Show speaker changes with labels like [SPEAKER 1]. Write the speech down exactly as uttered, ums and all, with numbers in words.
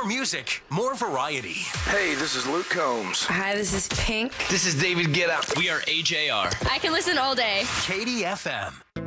[SPEAKER 1] More music, more variety.
[SPEAKER 2] Hey, this is Luke Combs.
[SPEAKER 3] Hi, this is Pink.
[SPEAKER 4] This is David Guetta.
[SPEAKER 5] We are A J R.
[SPEAKER 6] I can listen all day.
[SPEAKER 1] Katie F M.